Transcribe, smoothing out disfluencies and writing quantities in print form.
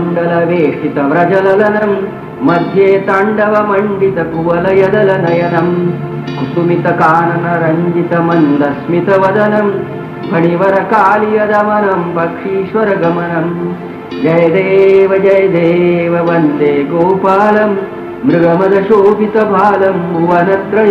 मण्डलवेष्टितव्रजललनं मध्ये ताण्डवमण्डितकुवलयदलनयनं कुसुमितकाननरञ्जितमन्दस्मितवदनं फणिवरकालियदमनं पक्षीश्वरगमनं जय देव वन्दे गोपालं मृगमदशोभितबालं भुवनत्रय